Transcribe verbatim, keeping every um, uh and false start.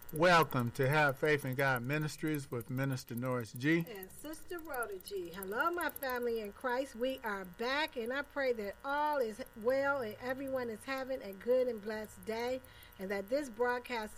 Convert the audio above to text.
Welcome to Have Faith in God Ministries with Minister Norris G. And Sister Rhoda G. Hello, my family in Christ. We are back, and I pray that all is well and everyone is having a good and blessed day, and that this broadcast